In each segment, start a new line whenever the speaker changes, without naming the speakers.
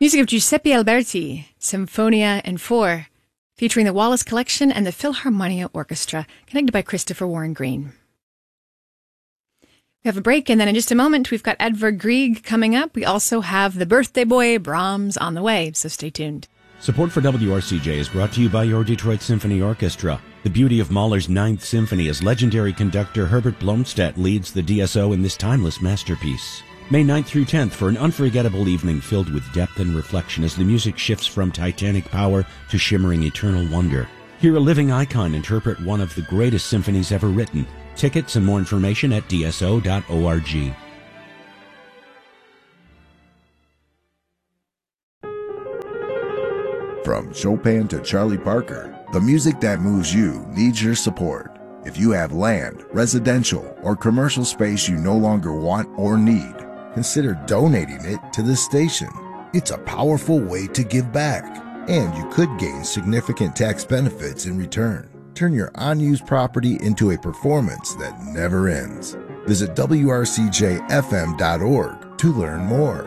Music of Giuseppe Alberti, Symphonia in 4, featuring the Wallace Collection and the Philharmonia Orchestra, conducted by Christopher Warren Green. We have a break, and then in just a moment, we've got Edvard Grieg coming up. We also have the birthday boy, Brahms, on the way, so stay tuned.
Support for WRCJ is brought to you by your Detroit Symphony Orchestra. The beauty of Mahler's Ninth Symphony as legendary conductor Herbert Blomstedt leads the DSO in this timeless masterpiece. May 9th through 10th for an unforgettable evening filled with depth and reflection as the music shifts from titanic power to shimmering eternal wonder. Hear a living icon interpret one of the greatest symphonies ever written. Tickets and more information at dso.org.
From Chopin to Charlie Parker, the music that moves you needs your support. If you have land, residential, or commercial space you no longer want or need, consider donating it to the station. It's a powerful way to give back, and you could gain significant tax benefits in return. Turn your unused property into a performance that never ends. Visit wrcjfm.org to learn more.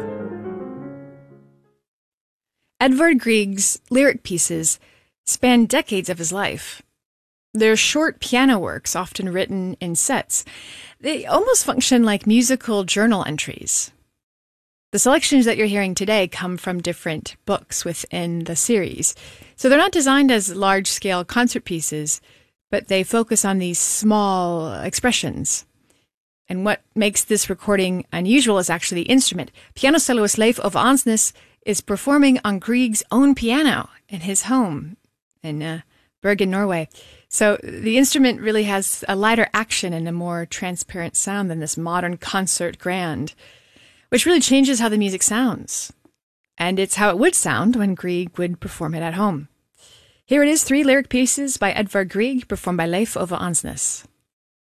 Edvard Grieg's lyric pieces span decades of his life. They're short piano works, often written in sets. They almost function like musical journal entries. The selections that you're hearing today come from different books within the series. So they're not designed as large-scale concert pieces, but they focus on these small expressions. And what makes this recording unusual is actually the instrument. Piano soloist Leif Ove Andsnes is performing on Grieg's own piano in his home in Bergen, Norway. So the instrument really has a lighter action and a more transparent sound than this modern concert grand, which really changes how the music sounds. And it's how it would sound when Grieg would perform it at home. Here it is, 3 lyric pieces by Edvard Grieg, performed by Leif Ove Andsnes.